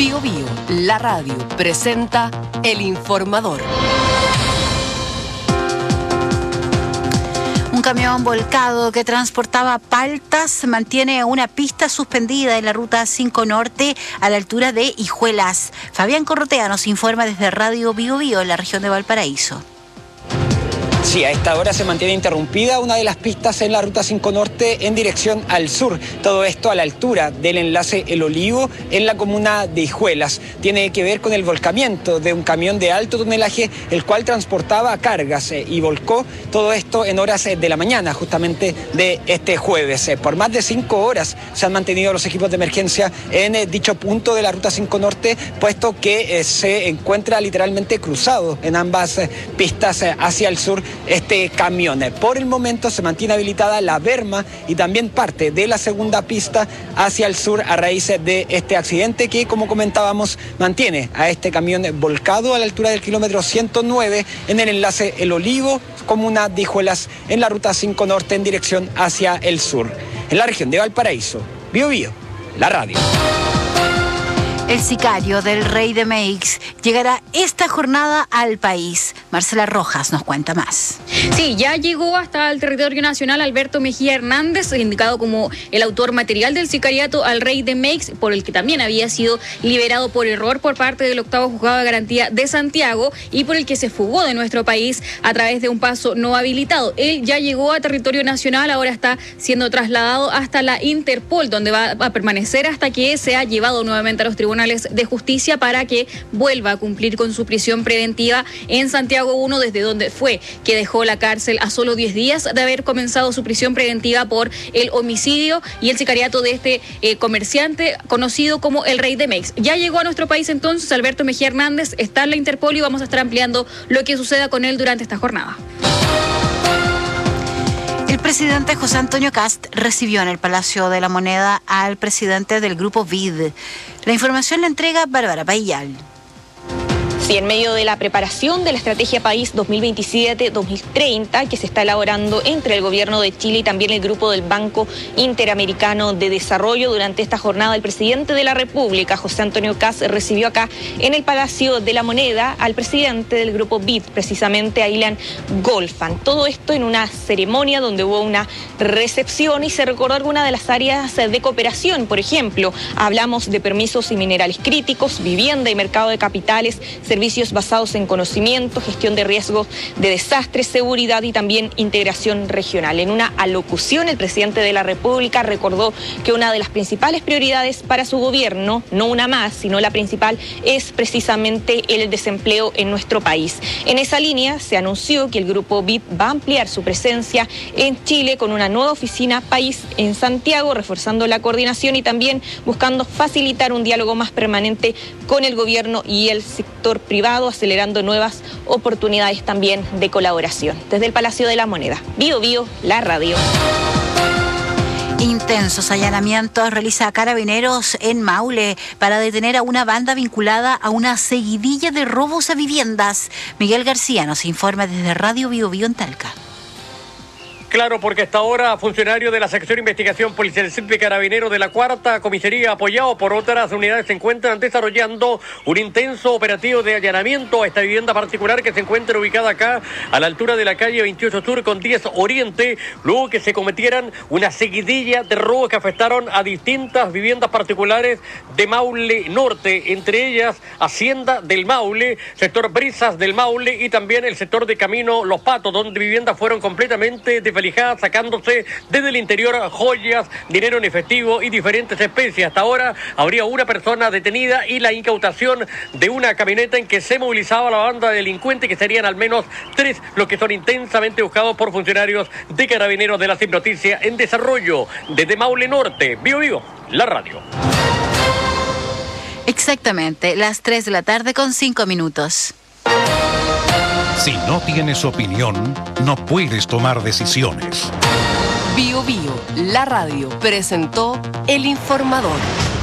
Bío, la radio, presenta El Informador. Un camión volcado que transportaba paltas mantiene una pista suspendida en la ruta 5 Norte a la altura de Hijuelas. Fabián Corrotea nos informa desde Radio Bío en la región de Valparaíso. Sí, a esta hora se mantiene interrumpida una de las pistas en la Ruta 5 Norte en dirección al sur. Todo esto a la altura del enlace El Olivo en la comuna de Hijuelas. Tiene que ver con el volcamiento de un camión de alto tonelaje, el cual transportaba cargas y volcó todo esto en horas de la mañana, justamente de este jueves. Por más de 5 horas se han mantenido los equipos de emergencia en dicho punto de la Ruta 5 Norte, puesto que se encuentra literalmente cruzado en ambas pistas hacia el sur este camión. Por el momento se mantiene habilitada la berma y también parte de la segunda pista hacia el sur a raíz de este accidente que, como comentábamos, mantiene a este camión volcado a la altura del kilómetro 109 en el enlace El Olivo, comuna de Hijuelas, en la Ruta 5 Norte en dirección hacia el sur. En la región de Valparaíso, Bío, la radio. El sicario del Rey de Meix llegará esta jornada al país. Marcela Rojas nos cuenta más. Sí, ya llegó hasta el territorio nacional Alberto Mejía Hernández, indicado como el autor material del sicariato al Rey de Meix, por el que también había sido liberado por error por parte del 8º Juzgado de Garantía de Santiago y por el que se fugó de nuestro país a través de un paso no habilitado. Él ya llegó a territorio nacional, ahora está siendo trasladado hasta la Interpol, donde va a permanecer hasta que sea llevado nuevamente a los tribunales de justicia para que vuelva a cumplir con su prisión preventiva en Santiago 1, desde donde fue que dejó la cárcel a solo 10 días de haber comenzado su prisión preventiva por el homicidio y el sicariato de este comerciante conocido como el Rey de Meix. Ya llegó a nuestro país entonces Alberto Mejía Hernández, está en la Interpol y vamos a estar ampliando lo que suceda con él durante esta jornada. El presidente José Antonio Kast recibió en el Palacio de la Moneda al presidente del Grupo BID. La información la entrega Bárbara Payal. Sí, en medio de la preparación de la Estrategia País 2027-2030 que se está elaborando entre el Gobierno de Chile y también el Grupo del Banco Interamericano de Desarrollo, durante esta jornada el presidente de la República, José Antonio Kast, recibió acá en el Palacio de la Moneda al presidente del Grupo BID, precisamente a Ilan Golfan. Todo esto en una ceremonia donde hubo una recepción y se recordó algunas de las áreas de cooperación. Por ejemplo, hablamos de permisos y minerales críticos, vivienda y mercado de capitales, servicios basados en conocimiento, gestión de riesgos de desastres, seguridad y también integración regional. En una alocución, el presidente de la República recordó que una de las principales prioridades para su gobierno, no una más, sino la principal, es precisamente el desempleo en nuestro país. En esa línea se anunció que el Grupo BID va a ampliar su presencia en Chile con una nueva oficina país en Santiago, reforzando la coordinación y también buscando facilitar un diálogo más permanente con el gobierno y el sector privado, acelerando nuevas oportunidades también de colaboración. Desde el Palacio de la Moneda, Bío, la radio. Intensos allanamientos realiza Carabineros en Maule para detener a una banda vinculada a una seguidilla de robos a viviendas. Miguel García nos informa desde Radio Bío en Talca. Claro, porque hasta ahora funcionarios de la sección de investigación policial de Carabineros de la 4ª Comisaría, apoyado por otras unidades, se encuentran desarrollando un intenso operativo de allanamiento a esta vivienda particular que se encuentra ubicada acá a la altura de la calle 28 Sur con 10 Oriente, luego que se cometieran una seguidilla de robos que afectaron a distintas viviendas particulares de Maule Norte, entre ellas Hacienda del Maule, sector Brisas del Maule y también el sector de Camino Los Patos, donde viviendas fueron completamente desvalijadas, sacándose desde el interior joyas, dinero en efectivo y diferentes especies. Hasta ahora habría una persona detenida y la incautación de una camioneta en que se movilizaba la banda delincuente, que serían al menos 3 los que son intensamente buscados por funcionarios de Carabineros de la CIP Noticia en desarrollo. Desde Maule Norte, Bío, la radio. Exactamente, las 3 de la tarde con 5 minutos. Si no tienes opinión, no puedes tomar decisiones. Bío, la radio, presentó El Informador.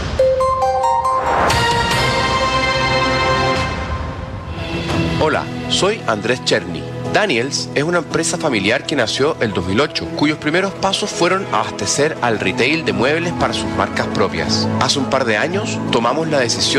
Hola, soy Andrés Cherny. Daniels es una empresa familiar que nació en 2008, cuyos primeros pasos fueron abastecer al retail de muebles para sus marcas propias. Hace un par de años tomamos la decisión